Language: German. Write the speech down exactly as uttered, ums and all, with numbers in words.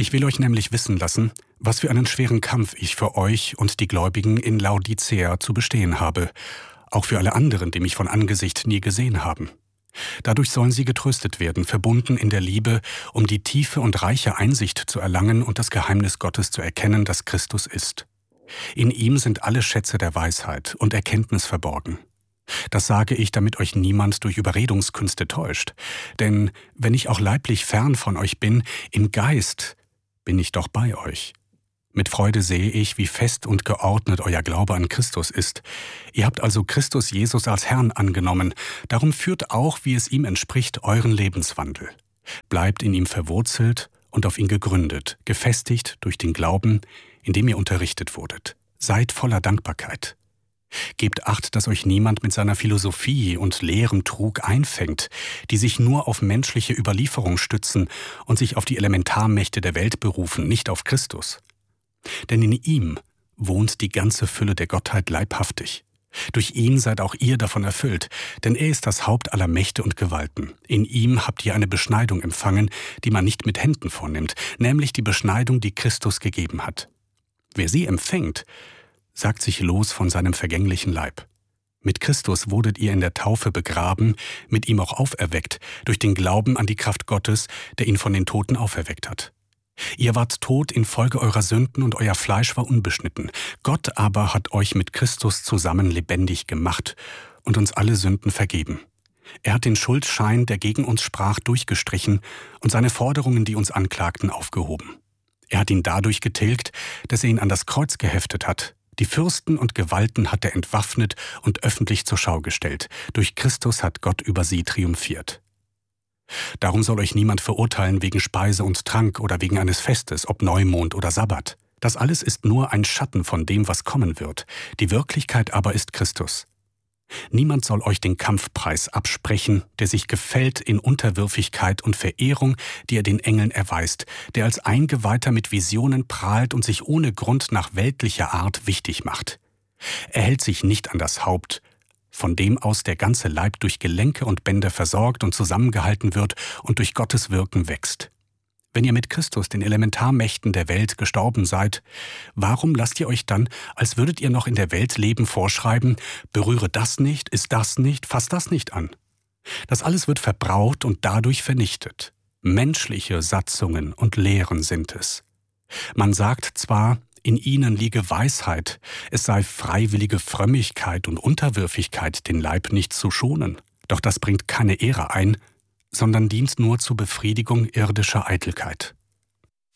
Ich will euch nämlich wissen lassen, was für einen schweren Kampf ich für euch und die Gläubigen in Laodicea zu bestehen habe, auch für alle anderen, die mich von Angesicht nie gesehen haben. Dadurch sollen sie getröstet werden, verbunden in der Liebe, um die tiefe und reiche Einsicht zu erlangen und das Geheimnis Gottes zu erkennen, das Christus ist. In ihm sind alle Schätze der Weisheit und Erkenntnis verborgen. Das sage ich, damit euch niemand durch Überredungskünste täuscht. Denn wenn ich auch leiblich fern von euch bin, im Geist bin ich doch bei euch. Mit Freude sehe ich, wie fest und geordnet euer Glaube an Christus ist. Ihr habt also Christus Jesus als Herrn angenommen. Darum führt auch, wie es ihm entspricht, euren Lebenswandel. Bleibt in ihm verwurzelt und auf ihn gegründet, gefestigt durch den Glauben, in dem ihr unterrichtet wurdet. Seid voller Dankbarkeit. Gebt Acht, dass euch niemand mit seiner Philosophie und leerem Trug einfängt, die sich nur auf menschliche Überlieferung stützen und sich auf die Elementarmächte der Welt berufen, nicht auf Christus. Denn in ihm wohnt die ganze Fülle der Gottheit leibhaftig. Durch ihn seid auch ihr davon erfüllt, denn er ist das Haupt aller Mächte und Gewalten. In ihm habt ihr eine Beschneidung empfangen, die man nicht mit Händen vornimmt, nämlich die Beschneidung, die Christus gegeben hat. Wer sie empfängt, sagt sich los von seinem vergänglichen Leib. Mit Christus wurdet ihr in der Taufe begraben, mit ihm auch auferweckt, durch den Glauben an die Kraft Gottes, der ihn von den Toten auferweckt hat. Ihr wart tot infolge eurer Sünden und euer Fleisch war unbeschnitten. Gott aber hat euch mit Christus zusammen lebendig gemacht und uns alle Sünden vergeben. Er hat den Schuldschein, der gegen uns sprach, durchgestrichen und seine Forderungen, die uns anklagten, aufgehoben. Er hat ihn dadurch getilgt, dass er ihn an das Kreuz geheftet hat. Die Fürsten und Gewalten hat er entwaffnet und öffentlich zur Schau gestellt. Durch Christus hat Gott über sie triumphiert. Darum soll euch niemand verurteilen wegen Speise und Trank oder wegen eines Festes, ob Neumond oder Sabbat. Das alles ist nur ein Schatten von dem, was kommen wird. Die Wirklichkeit aber ist Christus. Niemand soll euch den Kampfpreis absprechen, der sich gefällt in Unterwürfigkeit und Verehrung, die er den Engeln erweist, der als Eingeweihter mit Visionen prahlt und sich ohne Grund nach weltlicher Art wichtig macht. Er hält sich nicht an das Haupt, von dem aus der ganze Leib durch Gelenke und Bänder versorgt und zusammengehalten wird und durch Gottes Wirken wächst. Wenn ihr mit Christus den Elementarmächten der Welt gestorben seid, warum lasst ihr euch dann, als würdet ihr noch in der Welt leben, vorschreiben, berühre das nicht, iss das nicht, fass das nicht an? Das alles wird verbraucht und dadurch vernichtet. Menschliche Satzungen und Lehren sind es. Man sagt zwar, in ihnen liege Weisheit, es sei freiwillige Frömmigkeit und Unterwürfigkeit, den Leib nicht zu schonen. Doch das bringt keine Ehre ein, sondern dient nur zur Befriedigung irdischer Eitelkeit.